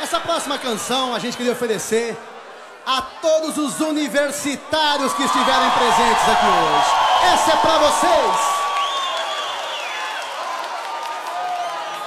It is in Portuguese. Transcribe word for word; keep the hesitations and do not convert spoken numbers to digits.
Essa próxima canção a gente queria oferecer a todos os universitários que estiverem presentes aqui hoje. Essa é pra vocês!